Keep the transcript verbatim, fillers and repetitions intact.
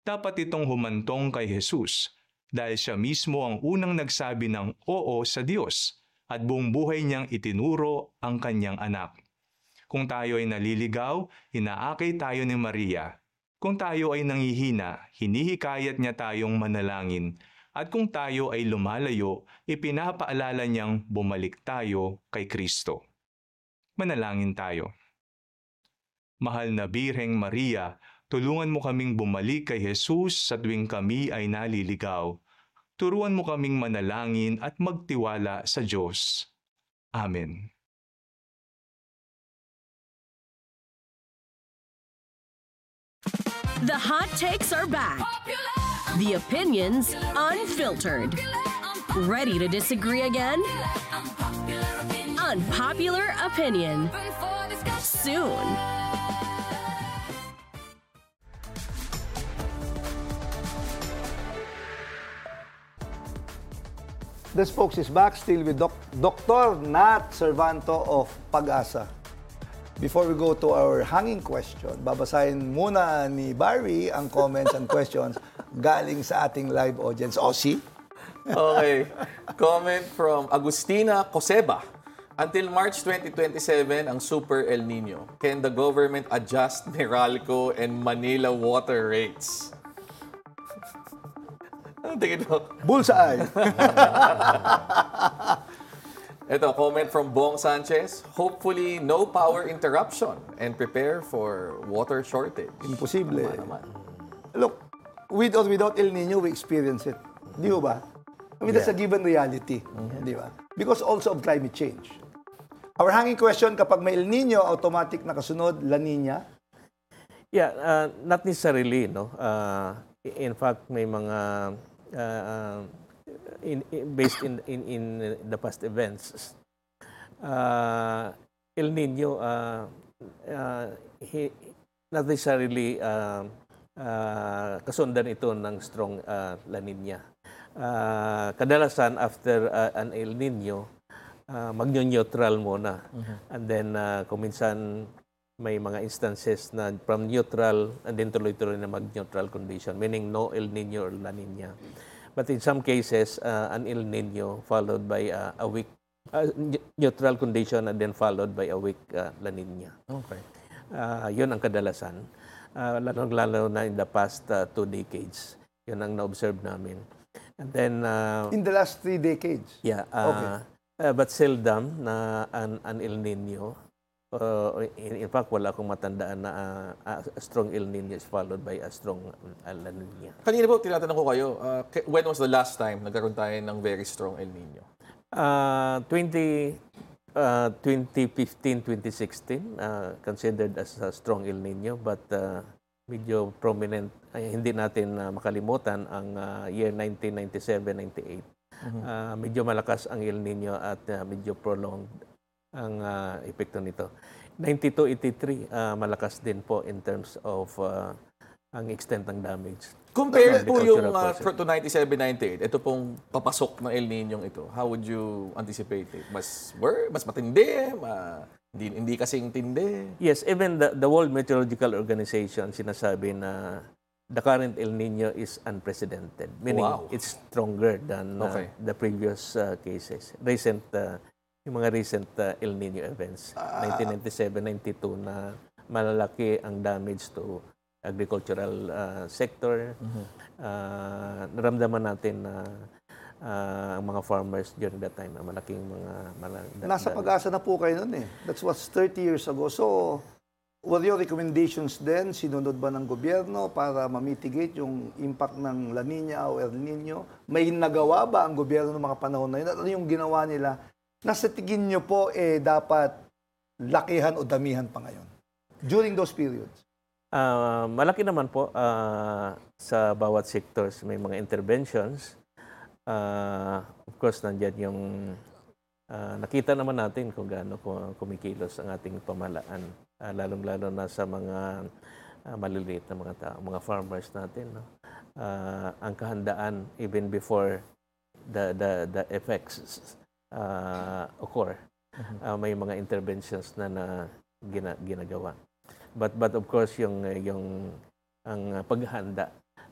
Dapat itong humantong kay Jesus dahil siya mismo ang unang nagsabi ng oo sa Diyos at buong buhay niyang itinuro ang kanyang anak. Kung tayo ay naliligaw, inaakay tayo ni Maria. Kung tayo ay nanghihina, hinihikayat niya tayong manalangin. At kung tayo ay lumalayo, ipinapaalala niyang bumalik tayo kay Kristo. Manalangin tayo. Mahal na Birheng Maria, tulungan mo kaming bumalik kay Jesus sa tuwing kami ay naliligaw. Turuan mo kaming manalangin at magtiwala sa Diyos. Amen. The hot takes are back. The opinions unfiltered. Ready to disagree again? Unpopular opinion. Soon. This folks is back still with Doc Doctor Nat Servanto of Pag-asa. Before we go to our hanging question, babasahin muna ni Barry ang comments and questions galing sa ating live audience. O, see? Okay. Comment from Agustina Coseba. Until March twenty twenty-seven, ang Super El Nino. Can the government adjust Meralco and Manila water rates? Ano tingin mo? Bullseye! Ito, comment from Bong Sanchez. Hopefully, no power interruption and prepare for water shortage. Imposible. Tama naman. Look, with or without El Nino, we experience it. Di ba? I mean, that's a given reality. Di ba? Because also of climate change. Our hanging question, kapag may El Nino, automatic na kasunod, La Nina. Yeah, uh, not necessarily, no. Uh, in fact, may mga uh, in, in, based in, in in the past events, uh, El Nino, uh, uh, he, not necessarily uh, uh, kasundan ito ng strong uh, La Nina. Uh, kadalasan after uh, an El Nino, uh, magno-neutral muna. Mm-hmm. And then uh, kung minsan may mga instances na from neutral and then tuloy-tuloy na mag-neutral condition, meaning no El Nino or La Nina. But in some cases, uh, an El Nino followed by uh, a weak uh, neutral condition and then followed by a weak uh, La Nina. Okay. Uh, yun ang kadalasan. Uh, lalo-lalo na in the past uh, two decades. Yun ang na-observe namin. And then... Uh, In the last three decades? Yeah. Uh, Okay. Uh, but seldom na an, an El Nino. Uh, in, in fact, wala akong matandaan na uh, a strong El Nino is followed by a strong uh, La Nina. Kanina po, tinatanong ko kayo, uh, when was the last time nagkaroon tayo ng very strong El Nino? Uh, twenty, uh, twenty fifteen, twenty sixteen, uh, considered as a strong El Nino, but uh, medyo prominent, ay, hindi natin uh, makalimutan ang uh, year nineteen ninety-seven ninety-eight. Mm-hmm. Uh, medyo malakas ang El Nino at uh, medyo prolonged ang uh, epekto nito. ninety-two eighty-three, uh, malakas din po in terms of uh, ang extent ng damage. Compared po yung Agricultural uh, process. to ninety-seven ninety-eight, ito pong papasok ng El Nino ito, how would you anticipate it? Mas worse, mas matindi, ma, hindi, hindi kasing tindi? Yes, even the, the World Meteorological Organization sinasabi na the current El Nino is unprecedented, meaning Wow. it's stronger than uh, Okay. the previous uh, cases. Recent, uh, yung mga recent uh, El Nino events, nineteen ninety-seven ninety-two na malalaki ang damage to agricultural uh, sector. Mm-hmm. Uh, naramdaman natin na uh, ang mga farmers during that time, na malaking mga... Mala- Nasa da- Pag-asa na po kayo nun eh. That was thirty years ago. So, were your recommendations then, sinunod ba ng gobyerno para ma-mitigate yung impact ng La Nina o El Nino? May nagawa ba ang gobyerno ng mga panahon na yun? At ano yung ginawa nila? Nasa tingin nyo po, eh, dapat lakihan o damihan pa ngayon? During those periods? Ah, malaki naman po ah, sa bawat sectors, may mga interventions. Ah, of course, nandiyan yung ah, nakita naman natin kung gaano ku- kumikilos ang ating pamahalaan, ah, lalong-lalo na sa mga ah, maliliit na mga tao, mga farmers natin. No? Ah, ang kahandaan even before the the the effects uh, occur, ah, may mga interventions na, na gina, ginagawa. But but of course yung yung ang uh, paghahanda